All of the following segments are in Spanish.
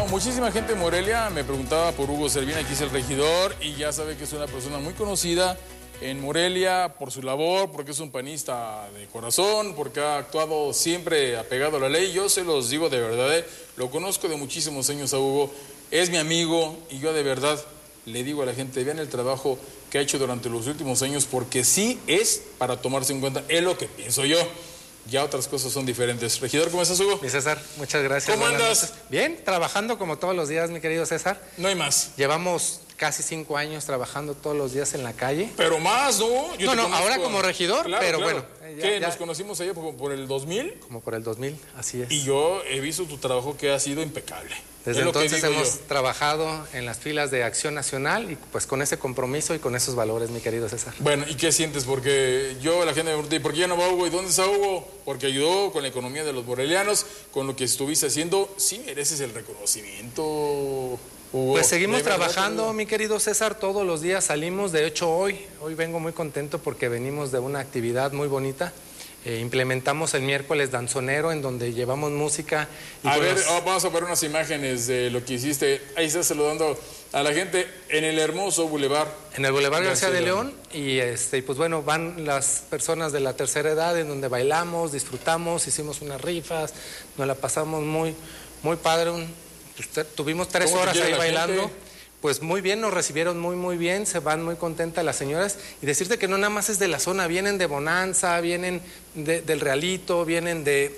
No, muchísima gente en Morelia me preguntaba por Hugo Servién, aquí es el regidor, y ya sabe que es una persona muy conocida en Morelia por su labor, porque es un panista de corazón, porque ha actuado siempre apegado a la ley. Yo se los digo de verdad, lo conozco de muchísimos años a Hugo, es mi amigo, y yo de verdad le digo a la gente, vean el trabajo que ha hecho durante los últimos años, porque sí es para tomarse en cuenta, es lo que pienso yo. Ya otras cosas son diferentes. Regidor, ¿cómo estás, Hugo? Mi César, muchas gracias. ¿Cómo andas? Noches. Bien, trabajando como todos los días, mi querido César. No hay más. Llevamos casi 5 años trabajando todos los días en la calle. Pero más, ¿no? Yo no, ahora como regidor, claro, pero claro. bueno. ¿Qué? ¿Nos conocimos allá por el 2000? Como por el 2000, así es. Y yo he visto tu trabajo que ha sido impecable. Desde entonces hemos trabajado en las filas de Acción Nacional y pues con ese compromiso y con esos valores, mi querido César. Bueno, ¿y qué sientes? Porque yo, la gente me pregunta, ¿y por qué ya no va Hugo? ¿Y dónde está Hugo? Porque ayudó con la economía de los morelianos, con lo que estuviste haciendo. Sí mereces el reconocimiento, Hugo. Pues seguimos trabajando, Hugo. mi querido César, todos los días salimos. De hecho, hoy vengo muy contento porque venimos de una actividad muy bonita. Implementamos el miércoles danzonero en donde llevamos música. Y a ver, vamos a ver unas imágenes de lo que hiciste. Ahí estás saludando a la gente en el hermoso bulevar. En el Boulevard García de León. Y pues bueno, van las personas de la tercera edad en donde bailamos, disfrutamos, hicimos unas rifas, nos la pasamos muy padre. Tuvimos 3 horas ahí bailando. Gente? Pues muy bien, nos recibieron muy bien, se van muy contentas las señoras. Y decirte que no nada más es de la zona, vienen de Bonanza, vienen del Realito, vienen de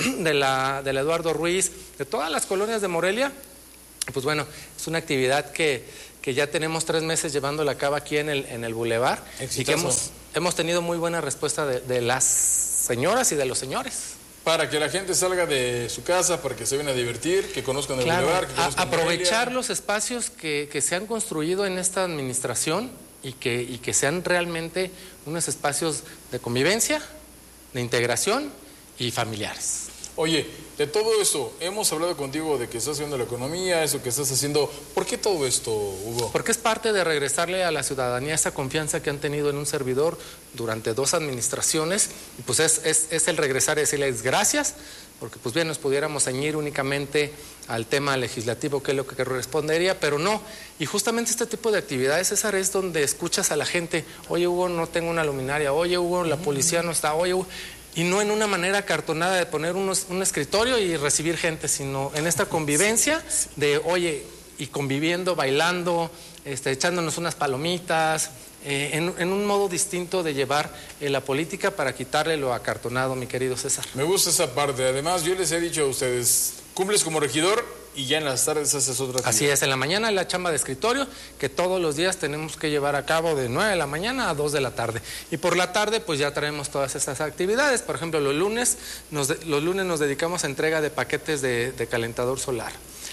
la Eduardo Ruiz, de todas las colonias de Morelia. Pues bueno, es una actividad que ya tenemos 3 meses llevándola a cabo aquí en el Boulevard. Exitoso. Y que hemos tenido muy buena respuesta de las señoras y de los señores. Para que la gente salga de su casa, para que se vayan a divertir, que conozcan el bulevar. Aprovechar los espacios que se han construido en esta administración y que sean realmente unos espacios de convivencia, de integración y familiares. Oye, de todo eso, hemos hablado contigo de que estás haciendo la economía, eso que estás haciendo. ¿Por qué todo esto, Hugo? Porque es parte de regresarle a la ciudadanía esa confianza que han tenido en un servidor durante 2 administraciones. Y pues es el regresar y decirles gracias, porque pues bien nos pudiéramos ceñir únicamente al tema legislativo, que es lo que correspondería, pero no. Y justamente este tipo de actividades, César, es donde escuchas a la gente, oye, Hugo, no tengo una luminaria, oye, Hugo, la policía no está, oye, Hugo. Y no en una manera cartonada de poner un escritorio y recibir gente, sino en esta convivencia de, oye, y conviviendo, bailando, echándonos unas palomitas, en un modo distinto de llevar la política para quitarle lo acartonado, mi querido César. Me gusta esa parte. Además, yo les he dicho a ustedes, cumples como regidor y ya en las tardes haces otra actividad. Así es, en la mañana la chamba de escritorio, que todos los días tenemos que llevar a cabo de 9 de la mañana a 2 de la tarde. Y por la tarde, pues ya traemos todas esas actividades. Por ejemplo, los lunes nos dedicamos a entrega de paquetes de calentador solar.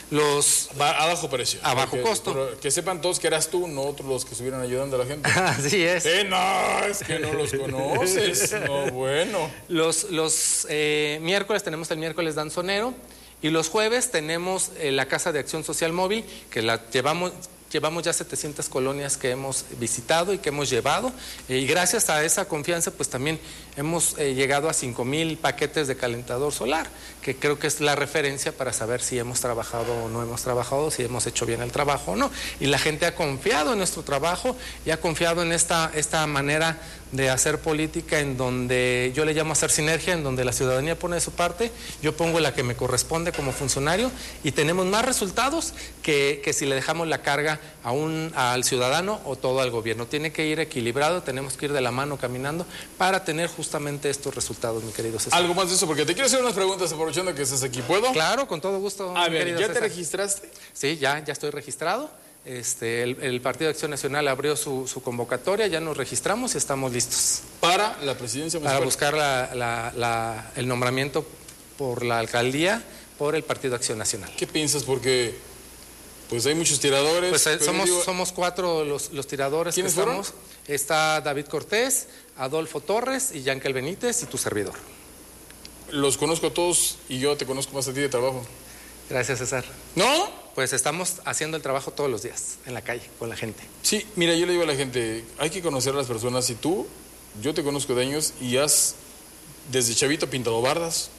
A bajo precio. A bajo costo. Que sepan todos que eras tú, no otros los que estuvieron ayudando a la gente. Así es. No, es que no los conoces. No, bueno. Los miércoles tenemos el miércoles danzonero y los jueves tenemos la Casa de Acción Social Móvil, que la llevamos ya 700 colonias que hemos visitado y que hemos llevado, y gracias a esa confianza pues también hemos llegado a 5,000 paquetes de calentador solar, que creo que es la referencia para saber si hemos trabajado o no hemos trabajado, si hemos hecho bien el trabajo o no. Y la gente ha confiado en nuestro trabajo y ha confiado en esta manera de hacer política, en donde yo le llamo hacer sinergia, en donde la ciudadanía pone de su parte, yo pongo la que me corresponde como funcionario y tenemos más resultados que si le dejamos la carga al ciudadano o todo al gobierno. Tiene que ir equilibrado, tenemos que ir de la mano caminando para tener justamente estos resultados, mi querido César. Algo más de eso, porque te quiero hacer unas preguntas aprovechando que estás aquí, ¿puedo? Claro, con todo gusto. A ver, ¿ya César. te registraste? Sí, ya estoy registrado. El Partido de Acción Nacional abrió su convocatoria, ya nos registramos y estamos listos. ¿Para la presidencia municipal? Para buscar el nombramiento por la alcaldía por el Partido de Acción Nacional. ¿Qué piensas? Porque pues hay muchos tiradores. Pues somos 4 los tiradores. ¿Quiénes fueron? Está David Cortés, Adolfo Torres y Yankel Benítez y tu servidor. Los conozco a todos y yo te conozco más a ti de trabajo. Gracias, César. ¿No? Pues estamos haciendo el trabajo todos los días, en la calle, con la gente. Sí, mira, yo le digo a la gente, hay que conocer a las personas. Y yo te conozco de años y has, desde chavito, pintado bardas,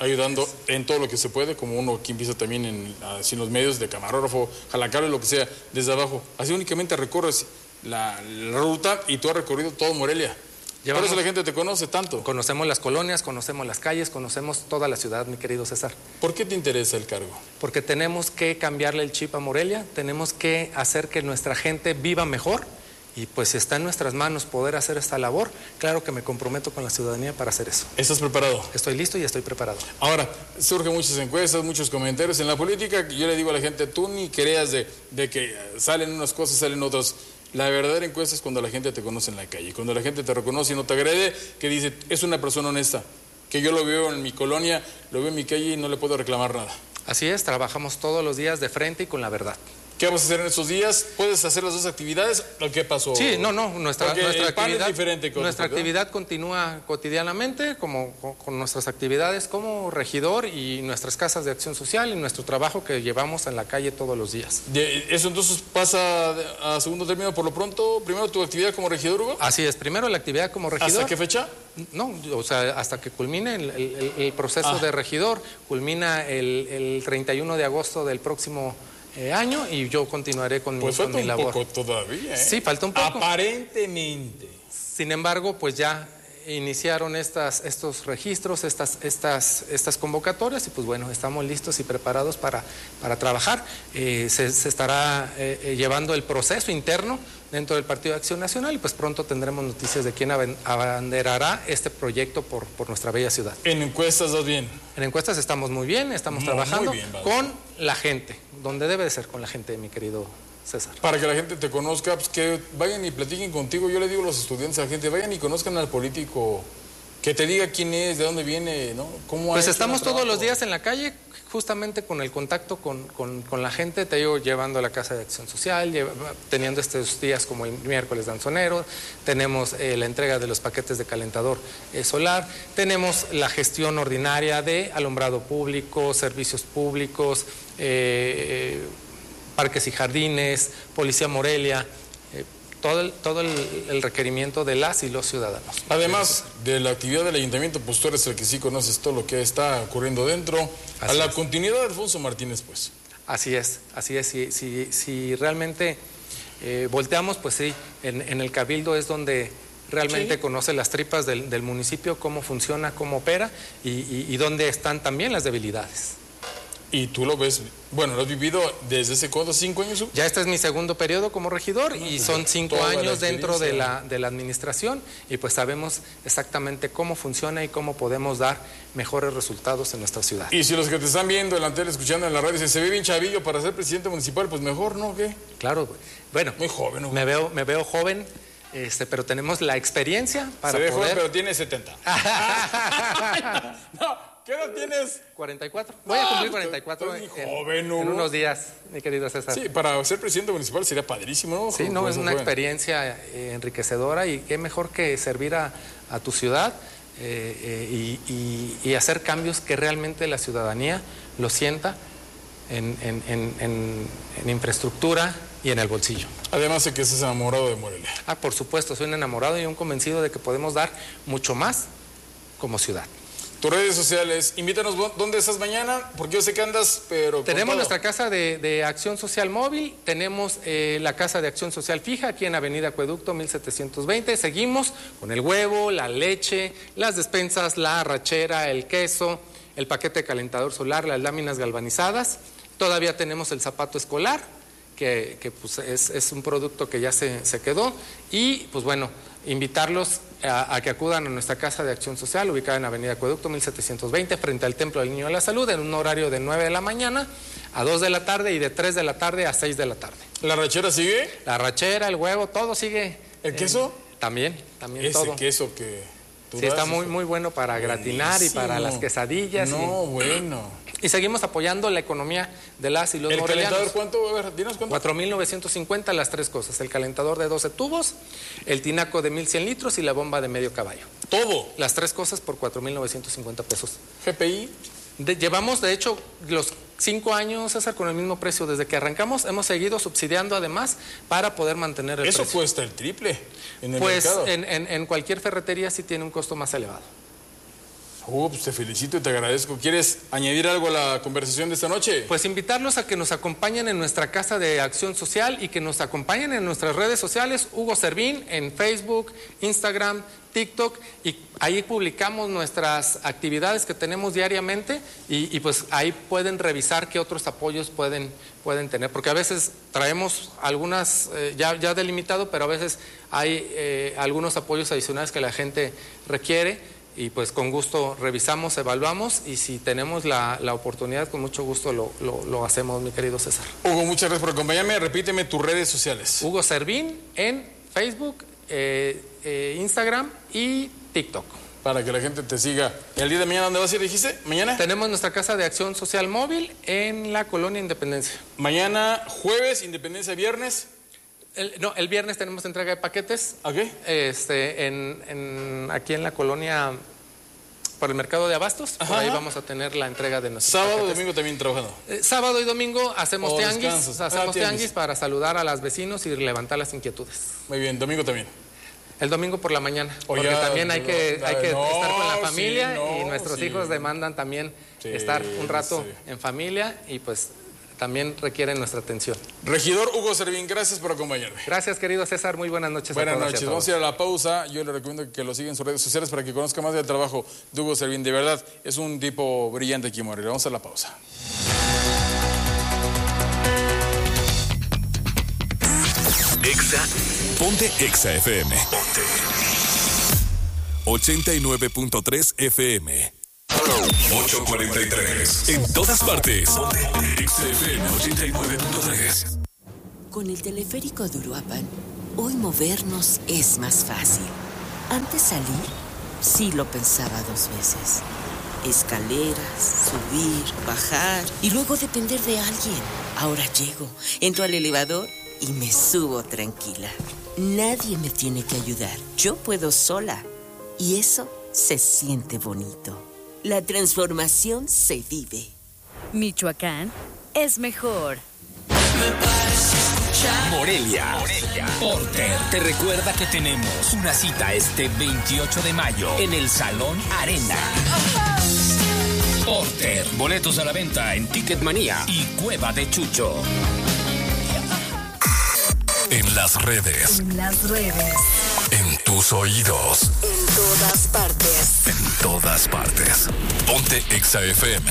ayudando en todo lo que se puede, como uno que empieza también así en los medios de camarógrafo, jalacable, lo que sea, desde abajo. Así únicamente recorres la ruta y tú has recorrido todo Morelia. Por eso la gente te conoce tanto. Conocemos las colonias, conocemos las calles, conocemos toda la ciudad, mi querido César. ¿Por qué te interesa el cargo? Porque tenemos que cambiarle el chip a Morelia, tenemos que hacer que nuestra gente viva mejor y pues si está en nuestras manos poder hacer esta labor, claro que me comprometo con la ciudadanía para hacer eso. ¿Estás preparado? Estoy listo y estoy preparado. Ahora, surgen muchas encuestas, muchos comentarios en la política, yo le digo a la gente, tú ni creas de que salen unas cosas, salen otras. La verdadera encuesta es cuando la gente te conoce en la calle, cuando la gente te reconoce y no te agrede, que dice, es una persona honesta, que yo lo veo en mi colonia, lo veo en mi calle y no le puedo reclamar nada. Así es, trabajamos todos los días de frente y con la verdad. ¿Qué vamos a hacer en estos días? ¿Puedes hacer las dos actividades? ¿O qué pasó? Sí, nuestra actividad, es diferente. Nuestra actividad continúa cotidianamente con nuestras actividades como regidor y nuestras casas de acción social y nuestro trabajo que llevamos en la calle todos los días. ¿Eso entonces pasa a segundo término por lo pronto? ¿Primero tu actividad como regidor, Hugo? Así es, primero la actividad como regidor. ¿Hasta qué fecha? No, o sea, hasta que culmine el proceso de regidor, culmina el 31 de agosto del próximo año y yo continuaré con mi labor. Pues falta un poco todavía, ¿eh? Sí, falta un poco. Aparentemente. Sin embargo, pues ya iniciaron estos registros, estas convocatorias y pues bueno, estamos listos y preparados para trabajar. Se estará llevando el proceso interno dentro del Partido de Acción Nacional y pues pronto tendremos noticias de quién abanderará este proyecto por nuestra bella ciudad. ¿En encuestas vas bien? En encuestas estamos muy bien, estamos trabajando con la gente, donde debe de ser con la gente, mi querido César. Para que la gente te conozca, pues que vayan y platiquen contigo. Yo le digo a los estudiantes, a la gente, vayan y conozcan al político, que te diga quién es, de dónde viene, ¿no? ¿Cómo pues estamos todos los días en la calle, justamente con el contacto con la gente, te digo, llevando a la Casa de Acción Social, teniendo estos días como el miércoles danzonero, tenemos la entrega de los paquetes de calentador solar, tenemos la gestión ordinaria de alumbrado público, servicios públicos, parques y jardines, Policía Morelia, todo el requerimiento de las y los ciudadanos. Además de la actividad del ayuntamiento, pues tú eres el que sí conoces todo lo que está ocurriendo dentro. A la continuidad de Alfonso Martínez, pues. Así es. Si realmente volteamos, pues sí, en el Cabildo es donde realmente conoce las tripas del municipio, cómo funciona, cómo opera y dónde están también las debilidades. Y tú lo ves, bueno, lo has vivido desde hace ¿cuántos? ¿5 años? Ya este es mi segundo periodo como regidor y son 5 años dentro de la administración y pues sabemos exactamente cómo funciona y cómo podemos dar mejores resultados en nuestra ciudad. Y si los que te están viendo en la tele, escuchando en la radio, dicen, se ve bien chavillo para ser presidente municipal, pues mejor, ¿no? ¿Qué? Claro, bueno. Muy joven, ¿no? Me veo joven. Pero tenemos la experiencia para poder... Se ve poder... joven, pero tiene 70. No, ¿qué edad tienes? 44. Voy a cumplir 44 en unos días, mi querido César. Sí, para ser presidente municipal sería padrísimo, ¿no? Sí, no, es una experiencia enriquecedora y qué mejor que servir a tu ciudad y hacer cambios que realmente la ciudadanía lo sienta en infraestructura y en el bolsillo. Además de que estás enamorado de Morelia. Por supuesto, soy un enamorado y un convencido de que podemos dar mucho más como ciudad. Tus redes sociales, invítanos dónde estás mañana, porque yo sé que andas, pero... Tenemos nuestra casa de acción social móvil, tenemos la casa de acción social fija aquí en Avenida Acueducto 1720, seguimos con el huevo, la leche, las despensas, la arrachera, el queso, el paquete de calentador solar, las láminas galvanizadas, todavía tenemos el zapato escolar, que pues es un producto que ya se quedó y pues bueno, invitarlos a que acudan a nuestra casa de acción social ubicada en Avenida Acueducto 1720 frente al Templo del Niño de la Salud en un horario de 9 de la mañana a 2 de la tarde y de 3 de la tarde a 6 de la tarde. ¿La arrachera sigue? La arrachera, el huevo, todo sigue. ¿El queso? También todo. Ese queso que... Sí, está muy bueno para gratinar y para las quesadillas. No, bueno. Y seguimos apoyando la economía de las y los morelianos. ¿El calentador cuánto? A ver, dinos cuánto. 4,950 las tres cosas. El calentador de 12 tubos, el tinaco de 1,100 litros y la bomba de medio caballo. ¿Todo? Las tres cosas por 4,950 pesos. ¿GPI? Llevamos, de hecho, los 5 años, César, con el mismo precio. Desde que arrancamos hemos seguido subsidiando además para poder mantener el precio. Eso cuesta el triple en el mercado. Pues en cualquier ferretería sí tiene un costo más elevado. Pues te felicito y te agradezco. ¿Quieres añadir algo a la conversación de esta noche? Pues invitarlos a que nos acompañen en nuestra Casa de Acción Social y que nos acompañen en nuestras redes sociales, Hugo Servín, en Facebook, Instagram, TikTok, y ahí publicamos nuestras actividades que tenemos diariamente y pues ahí pueden revisar qué otros apoyos pueden tener, porque a veces traemos algunas ya delimitado, pero a veces hay algunos apoyos adicionales que la gente requiere y pues con gusto revisamos, evaluamos y si tenemos la oportunidad, con mucho gusto lo hacemos, mi querido César. Hugo, muchas gracias por acompañarme. Repíteme tus redes sociales. Hugo Servín en Facebook, Instagram y TikTok. Para que la gente te siga. ¿El día de mañana dónde vas a ir, dijiste? ¿Mañana? Tenemos nuestra Casa de Acción Social Móvil en la Colonia Independencia. Mañana, jueves, Independencia, viernes. El viernes tenemos entrega de paquetes. ¿Ok? Aquí en la colonia, por el mercado de abastos. Ajá, por ahí vamos a tener la entrega de nuestros ¿Sábado paquetes. y domingo también trabajando? Sábado y domingo hacemos tianguis. Hacemos tianguis para saludar a los vecinos y levantar las inquietudes. Muy bien, domingo también. El domingo por la mañana, porque también hay que estar con la familia y nuestros hijos demandan también estar un rato en familia y pues también requieren nuestra atención. Regidor Hugo Servín, gracias por acompañarme. Gracias, querido César, muy buenas noches. Buenas noches, vamos a ir a la pausa. Yo le recomiendo que lo sigan en sus redes sociales para que conozca más del trabajo de Hugo Servín. De verdad, es un tipo brillante aquí en Morelia. Vamos a la pausa. Ponte Exa FM. Ponte 89.3 FM. 8:43. En todas partes. Ponte Exa FM 89.3. Con el teleférico de Uruapan, hoy movernos es más fácil. Antes salir, sí lo pensaba 2 veces. Escaleras, subir, bajar y luego depender de alguien. Ahora llego, entro al elevador y me subo tranquila. Nadie me tiene que ayudar. Yo puedo sola. Y eso se siente bonito. La transformación se vive. Michoacán es mejor. Morelia. Porter te recuerda que tenemos una cita este 28 de mayo en el Salón Arena. Porter, boletos a la venta en Ticketmanía y Cueva de Chucho. En las redes. En tus oídos. En todas partes. En todas partes. Ponte Exa FM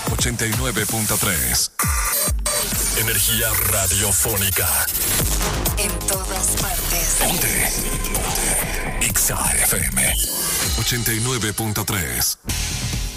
89.3. Energía radiofónica. En todas partes. Ponte Exa FM 89.3.